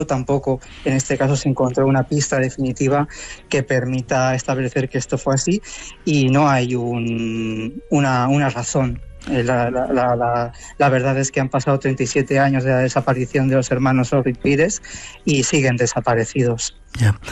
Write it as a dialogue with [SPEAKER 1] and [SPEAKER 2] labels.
[SPEAKER 1] tampoco en este caso se encontró una pista definitiva que permita establecer que esto fue así, y no hay una razón. La verdad es que han pasado 37 años de la desaparición de los hermanos Orrit Pires y siguen desaparecidos.
[SPEAKER 2] Yeah.